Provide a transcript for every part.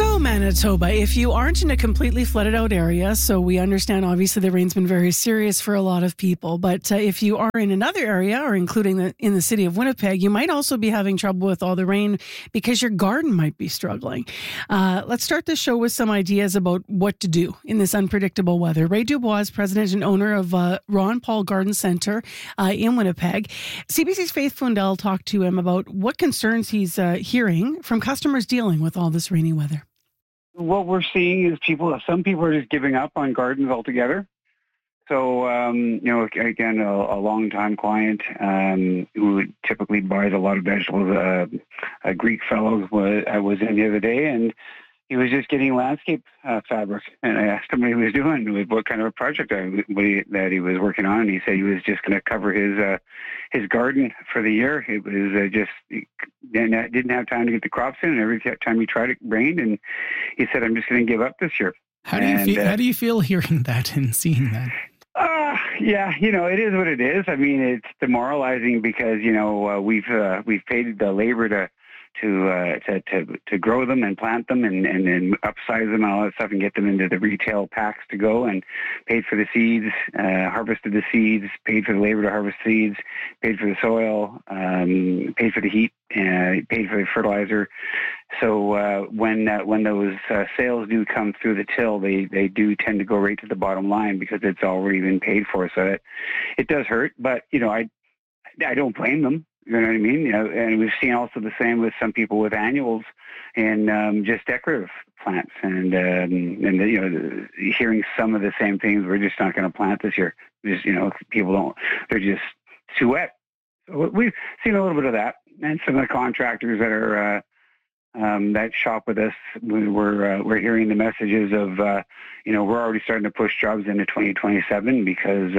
So Manitoba, if you aren't in a completely flooded out area, so we understand obviously the rain's been very serious for a lot of people, but if you are in another area or including in the city of Winnipeg, you might also be having trouble with all the rain because your garden might be struggling. Let's start the show with some ideas about what to do in this unpredictable weather. Ray Dubois, president and owner of Ron Paul Garden Center in Winnipeg. CBC's Faith Fundell talked to him about what concerns he's hearing from customers dealing with all this rainy weather. What we're seeing is some people are just giving up on gardens altogether. So, again, a long-time client who typically buys a lot of vegetables, a Greek fellow was in the other day, and he was just getting landscape fabric. And I asked him what he was doing, what kind of a project that he was working on. And he said he was just going to cover his garden for the year. It was he didn't have time to get the crops in, and every time he tried, it rained. And he said, "I'm just going to give up this year." How do you feel hearing that and seeing that? Yeah, it is what it is. I mean, it's demoralizing because we've paid the labor to grow them and plant them and then upsize them and all that stuff and get them into the retail packs to go, and paid for the seeds, harvested the seeds, paid for the labor to harvest seeds, paid for the soil, paid for the heat, paid for the fertilizer. So when those sales do come through the till, they do tend to go right to the bottom line because it's already been paid for. So it does hurt, but I don't blame them. You know what I mean? And we've seen also the same with some people with annuals and just decorative plants, and hearing some of the same things. We're just not going to plant this year. Just people don't. They're just too wet. So we've seen a little bit of that, and some of the contractors that are that shop with us, we're hearing the messages of we're already starting to push jobs into 2027 because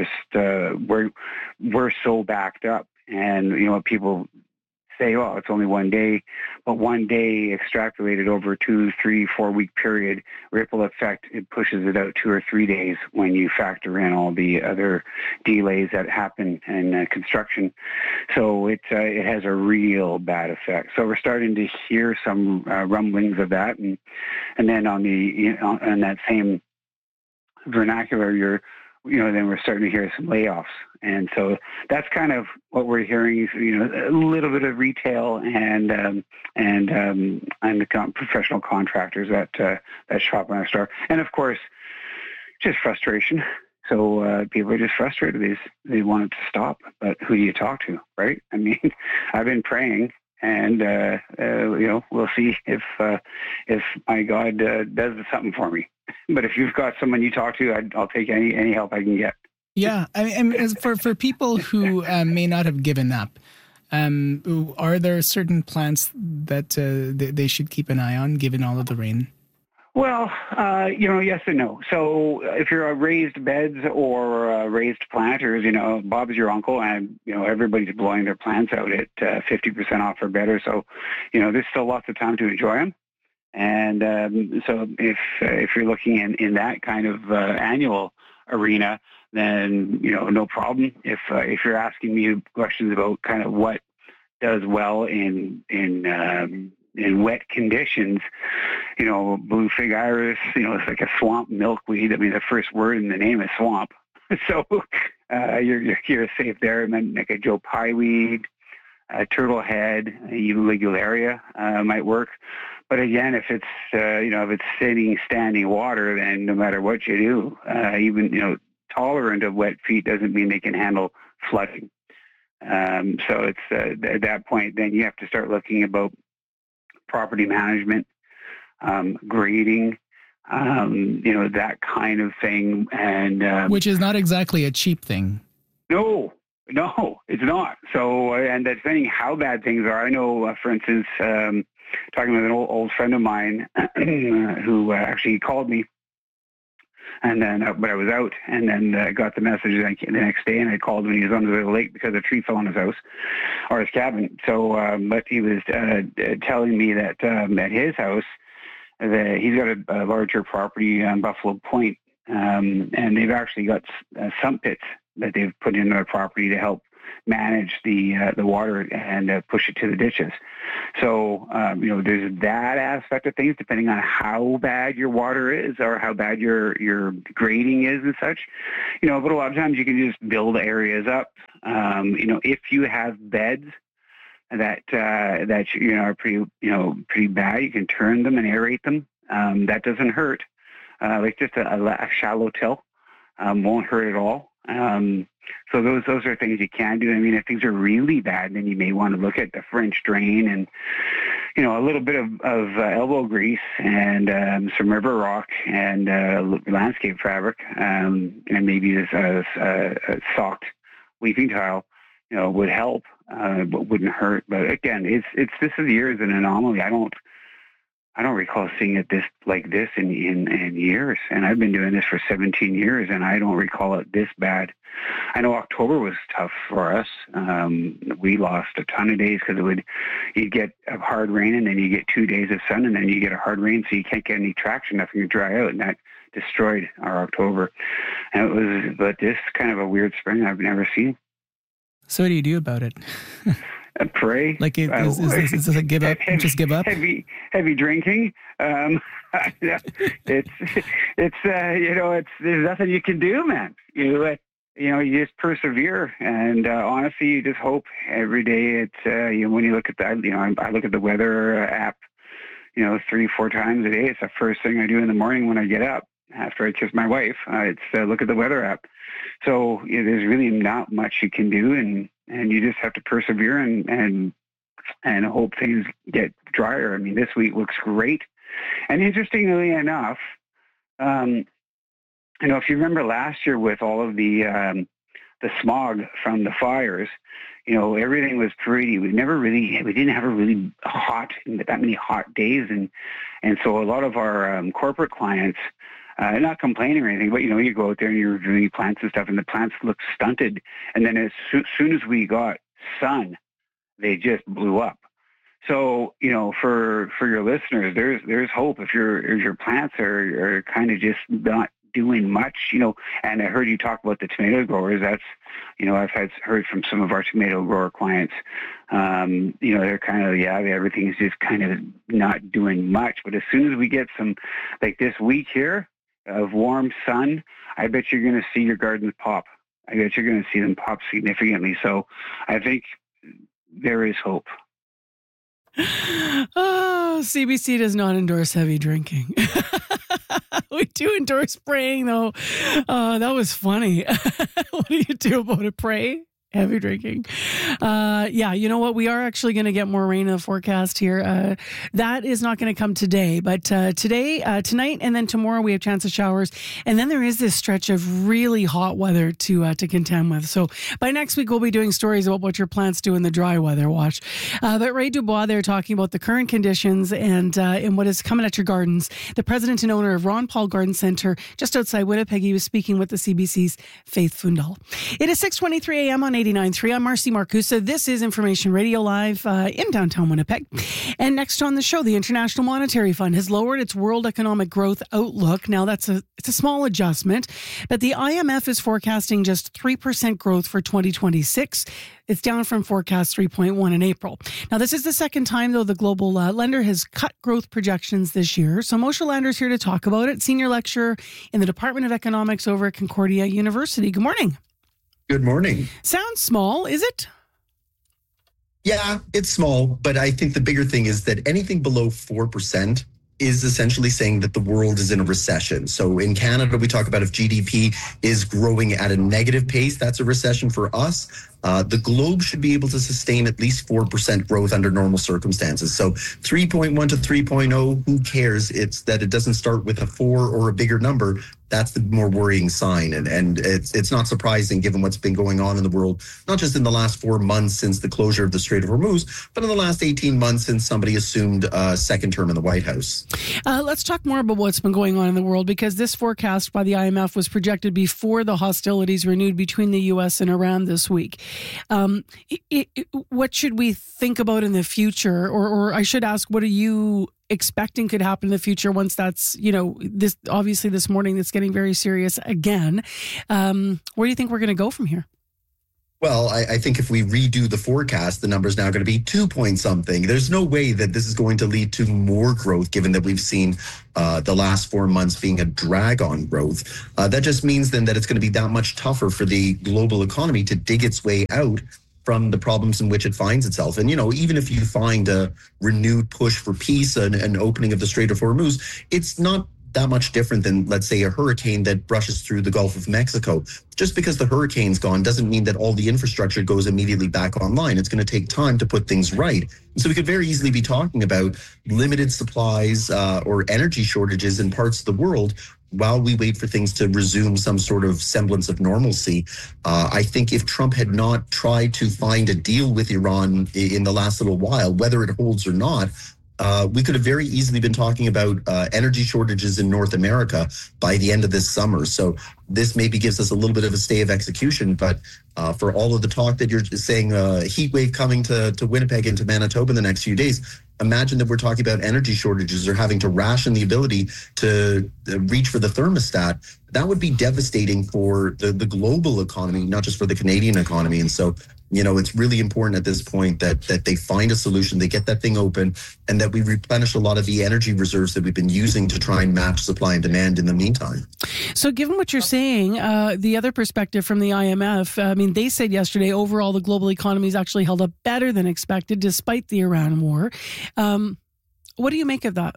we're so backed up. And, people say, oh, it's only one day, but one day extrapolated over a 2, 3, 4 week period, ripple effect, it pushes it out 2 or 3 days when you factor in all the other delays that happen in construction. So it has a real bad effect. So we're starting to hear some rumblings of that. And then on that same vernacular, then we're starting to hear some layoffs. And so that's kind of what we're hearing is, a little bit of retail and the professional contractors that shop in our store. And of course, just frustration. So people are just frustrated. They want it to stop, but who do you talk to, right? I mean, I've been praying, and we'll see if my God does something for me. But if you've got someone you talk to, I'll take any help I can get. Yeah, I mean, for people who may not have given up, are there certain plants that they should keep an eye on, given all of the rain? Well, yes and no. So if you're a raised beds or raised planters, Bob's your uncle, and everybody's blowing their plants out at 50% off or better. So, there's still lots of time to enjoy them. And so if you're looking in that kind of annual arena, then no problem. If you're asking me questions about kind of what does well in wet conditions, blue fig iris, it's like a swamp milkweed. I mean, the first word in the name is swamp, so you're safe there. And then like a Joe Pye weed, turtle head, even ligularia might work. But again, if it's if it's sitting standing water, then no matter what you do, even tolerant of wet feet doesn't mean they can handle flooding. So it's at that point, then you have to start looking about property management, grading, that kind of thing, and which is not exactly a cheap thing. No, it's not. So, and depending how bad things are, I know, for instance, talking with an old friend of mine who actually called me, and then but I was out, and then got the message the next day, and I called when he was under the lake because a tree fell on his house or his cabin. So, but he was telling me that at his house, that he's got a larger property on Buffalo Point, and they've actually got sump pits that they've put in their property to help manage the water and push it to the ditches. So, there's that aspect of things, depending on how bad your water is or how bad your grading is and such. But a lot of times you can just build areas up. If you have beds that are pretty bad, you can turn them and aerate them. That doesn't hurt. Like just a shallow till won't hurt at all. So those are things you can do. I mean, if things are really bad, then you may want to look at the French drain and, a little bit of elbow grease and some river rock and landscape fabric and maybe a socked weeping tile, would help, but wouldn't hurt. But again, this year is an anomaly. I don't recall seeing it like this in years, and I've been doing this for 17 years, and I don't recall it this bad. I know October was tough for us. We lost a ton of days because you'd get a hard rain, and then you get 2 days of sun, and then you get a hard rain, so you can't get any traction, nothing to dry out, and that destroyed our October. But this kind of a weird spring I've never seen. So what do you do about it? Pray. Like, is this a give up? Just give up? Heavy drinking. There's nothing you can do, man. You just persevere, and honestly, you just hope every day. It's when you look at that. I look at the weather app. 3-4 times a day. It's the first thing I do in the morning when I get up after I kiss my wife. It's look at the weather app. So there's really not much you can do, and you just have to persevere and hope things get drier. I mean, this week looks great. And interestingly enough, if you remember last year with all of the smog from the fires, everything was pretty. We didn't have a really that many hot days, and so a lot of our corporate clients. Not complaining or anything, but you go out there and you're reviewing plants and stuff, and the plants look stunted. And then as soon as we got sun, they just blew up. So for your listeners, there's hope if your plants are kind of just not doing much. And I heard you talk about the tomato growers. That's I've heard from some of our tomato grower clients. They're kind of everything's just kind of not doing much. But as soon as we get some like this week here of warm sun, I bet you're going to see your gardens pop. I bet you're going to see them pop significantly. So I think there is hope. Oh, CBC does not endorse heavy drinking. We do endorse praying, though. That was funny. What do you do about it? Pray? Heavy drinking. You know what? We are actually going to get more rain in the forecast here. That is not going to come today, but tonight, and then tomorrow we have chance of showers. And then there is this stretch of really hot weather to contend with. So by next week, we'll be doing stories about what your plants do in the dry weather. Watch. But Ray Dubois there talking about the current conditions and what is coming at your gardens. The president and owner of Ron Paul Garden Center, just outside Winnipeg, he was speaking with the CBC's Faith Fundal. It is 6:23 a.m. on 89.3. I'm Marcy Marcusa. This is Information Radio Live in downtown Winnipeg. And next on the show, the International Monetary Fund has lowered its world economic growth outlook. Now, it's a small adjustment, but the IMF is forecasting just 3% growth for 2026. It's down from forecast 3.1 in April. Now, this is the second time, though, the global lender has cut growth projections this year. So Moshe Lander's here to talk about it, senior lecturer in the Department of Economics over at Concordia University. Good morning. Good morning. Sounds small, is it? Yeah, it's small, but I think the bigger thing is that anything below 4% is essentially saying that the world is in a recession. So in Canada, we talk about if GDP is growing at a negative pace, that's a recession for us. The globe should be able to sustain at least 4% growth under normal circumstances. So 3.1 to 3.0, who cares? It's that it doesn't start with a 4 or a bigger number. That's the more worrying sign. And it's not surprising given what's been going on in the world, not just in the last 4 months since the closure of the Strait of Hormuz, but in the last 18 months since somebody assumed a second term in the White House. Let's talk more about what's been going on in the world, because this forecast by the IMF was projected before the hostilities renewed between the U.S. and Iran this week. What should we think about in the future? Or I should ask, what are you expecting could happen in the future once that's, this morning that's getting very serious again? Where do you think we're going to go from here? Well, I think if we redo the forecast, the number is now going to be 2 point something. There's no way that this is going to lead to more growth, given that we've seen the last 4 months being a drag on growth. That just means then that it's going to be that much tougher for the global economy to dig its way out from the problems in which it finds itself. And, even if you find a renewed push for peace and an opening of the Strait of Hormuz, it's not that much different than, let's say, a hurricane that brushes through the Gulf of Mexico. Just because the hurricane's gone doesn't mean that all the infrastructure goes immediately back online. It's going to take time to put things right. And so we could very easily be talking about limited supplies or energy shortages in parts of the world while we wait for things to resume some sort of semblance of normalcy. I think if Trump had not tried to find a deal with Iran in the last little while, whether it holds or not, we could have very easily been talking about energy shortages in North America by the end of this summer. So this maybe gives us a little bit of a stay of execution. But for all of the talk that you're saying, heat wave coming to Winnipeg and to Manitoba in the next few days, imagine that we're talking about energy shortages or having to ration the ability to reach for the thermostat. That would be devastating for the global economy, not just for the Canadian economy. And so, it's really important at this point that they find a solution, they get that thing open, and that we replenish a lot of the energy reserves that we've been using to try and match supply and demand in the meantime. So given what you're saying, the other perspective from the IMF, they said yesterday, overall, the global economy has actually held up better than expected, despite the Iran war. What do you make of that?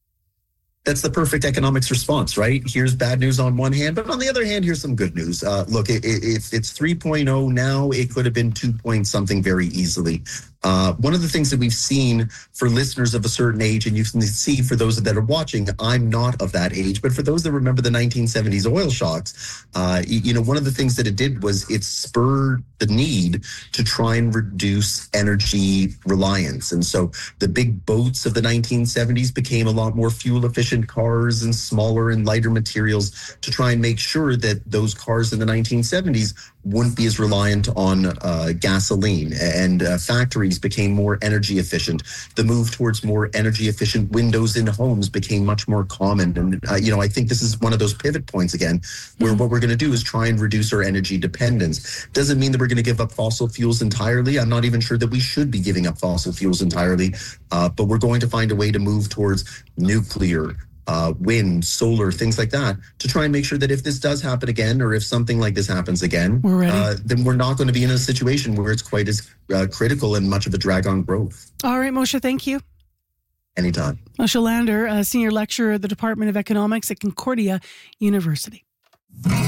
That's the perfect economics response, right? Here's bad news on one hand, but on the other hand, here's some good news. Look, if it's 3.0 now, it could have been 2 point something very easily. One of the things that we've seen for listeners of a certain age, and you can see for those that are watching, I'm not of that age, but for those that remember the 1970s oil shocks, one of the things that it did was it spurred the need to try and reduce energy reliance. And so the big boats of the 1970s became a lot more fuel efficient cars and smaller and lighter materials to try and make sure that those cars in the 1970s wouldn't be as reliant on gasoline, and factories became more energy efficient. The move towards more energy efficient windows in homes became much more common. And, I think this is one of those pivot points again, where what we're going to do is try and reduce our energy dependence. Doesn't mean that we're going to give up fossil fuels entirely. I'm not even sure that we should be giving up fossil fuels entirely, but we're going to find a way to move towards nuclear, wind, solar, things like that, to try and make sure that if this does happen again, or if something like this happens again, then we're not going to be in a situation where it's quite as critical and much of a drag on growth. All right, Moshe, thank you. Anytime. Moshe Lander, Senior Lecturer at the Department of Economics at Concordia University.